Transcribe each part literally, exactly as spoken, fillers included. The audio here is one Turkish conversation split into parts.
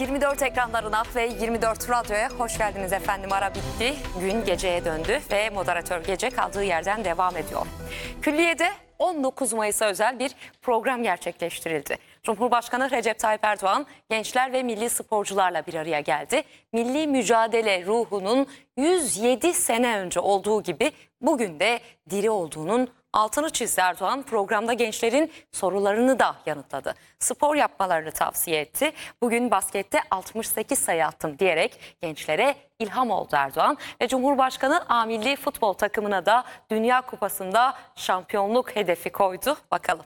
yirmi dört ekranlarına ve yirmi dört radyoya hoş geldiniz efendim. Ara bitti, gün geceye döndü ve moderatör Gece kaldığı yerden devam ediyor. Külliye'de on dokuz Mayıs'a özel bir program gerçekleştirildi. Cumhurbaşkanı Recep Tayyip Erdoğan gençler ve milli sporcularla bir araya geldi. Milli mücadele ruhunun yüz yedi sene önce olduğu gibi bugün de diri olduğunun altını çizdi Erdoğan. Programda gençlerin sorularını da yanıtladı. Spor yapmalarını tavsiye etti. Bugün baskette altmış sekiz sayı attım diyerek gençlere ilham oldu Erdoğan. Ve Cumhurbaşkanı A Milli Futbol takımına da Dünya Kupası'nda şampiyonluk hedefi koydu. Bakalım.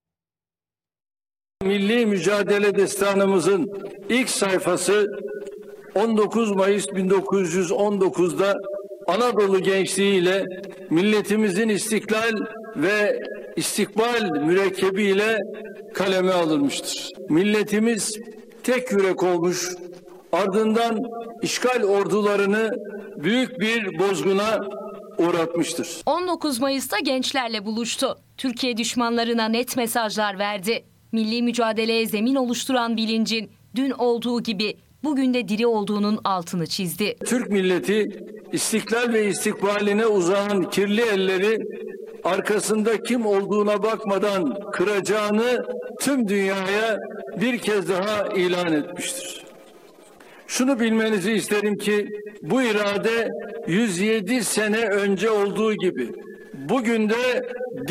Milli mücadele destanımızın ilk sayfası on dokuz Mayıs bin dokuz yüz on dokuz'da Anadolu gençliğiyle milletimizin istiklal ve istikbal mürekkebiyle kaleme alınmıştır. Milletimiz tek yürek olmuş, ardından işgal ordularını büyük bir bozguna uğratmıştır. on dokuz Mayıs'ta gençlerle buluştu. Türkiye düşmanlarına net mesajlar verdi. Milli mücadeleye zemin oluşturan bilincin dün olduğu gibi bugün de diri olduğunun altını çizdi. Türk milleti istiklal ve istikbaline uzanan kirli elleri arkasında kim olduğuna bakmadan kıracağını tüm dünyaya bir kez daha ilan etmiştir. Şunu bilmenizi isterim ki bu irade yüz yedi sene önce olduğu gibi bugün de